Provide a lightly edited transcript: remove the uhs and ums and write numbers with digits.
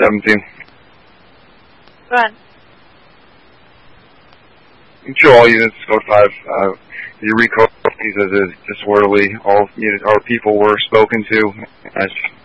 17. Go ahead. To all units, Code 5, you recode these as is disorderly. All people were spoken to as